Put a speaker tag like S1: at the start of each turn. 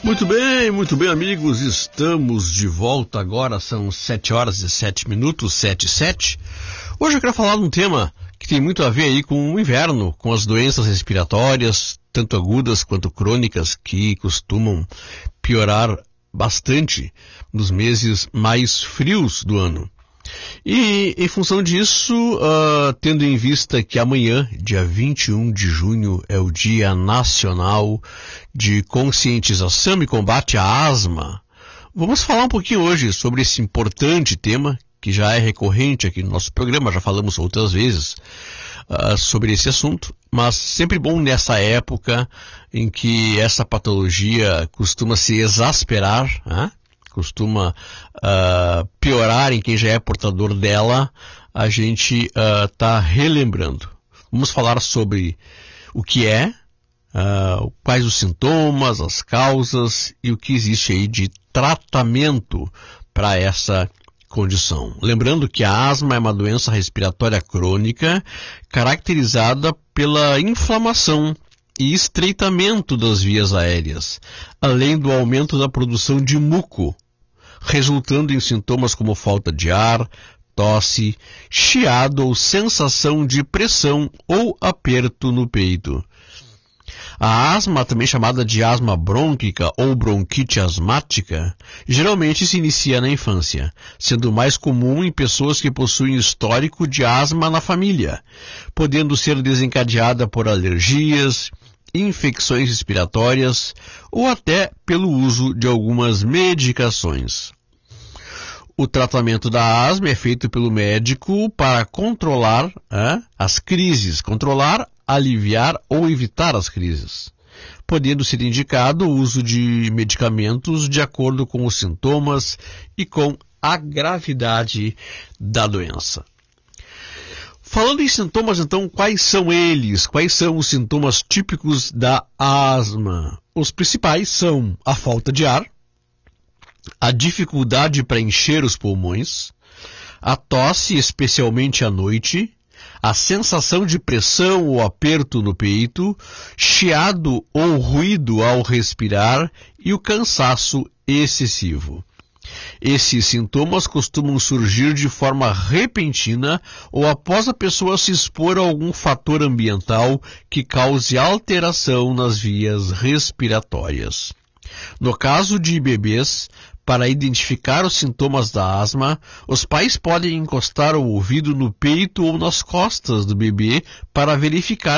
S1: Muito bem, amigos, estamos de volta agora, são 7 horas e 7 minutos, 7 e 7. Hoje eu quero falar de um tema que tem muito a ver aí com o inverno, com as doenças respiratórias, tanto agudas quanto crônicas, que costumam piorar bastante nos meses mais frios do ano. E em função disso, tendo em vista que amanhã, dia 21 de junho, é o Dia Nacional de Conscientização e Combate à Asma, vamos falar um pouquinho hoje sobre esse importante tema, que já é recorrente aqui no nosso programa, já falamos outras vezes sobre esse assunto, mas sempre bom nessa época em que essa patologia costuma se exasperar, costuma piorar em quem já é portador dela, a gente está relembrando. Vamos falar sobre o que é, quais os sintomas, as causas e o que existe aí de tratamento para essa condição. Lembrando que a asma é uma doença respiratória crônica caracterizada pela inflamação e estreitamento das vias aéreas, além do aumento da produção de muco, resultando em sintomas como falta de ar, tosse, chiado ou sensação de pressão ou aperto no peito. A asma, também chamada de asma brônquica ou bronquite asmática, geralmente se inicia na infância, sendo mais comum em pessoas que possuem histórico de asma na família, podendo ser desencadeada por alergias, infecções respiratórias ou até pelo uso de algumas medicações. O tratamento da asma é feito pelo médico para controlar as crises, aliviar ou evitar as crises, podendo ser indicado o uso de medicamentos de acordo com os sintomas e com a gravidade da doença. Falando em sintomas, então, quais são eles? Quais são os sintomas típicos da asma? Os principais são a falta de ar, a dificuldade para encher os pulmões, a tosse, especialmente à noite, a sensação de pressão ou aperto no peito, chiado ou ruído ao respirar e o cansaço excessivo. Esses sintomas costumam surgir de forma repentina ou após a pessoa se expor a algum fator ambiental que cause alteração nas vias respiratórias. No caso de bebês, para identificar os sintomas da asma, os pais podem encostar o ouvido no peito ou nas costas do bebê para verificar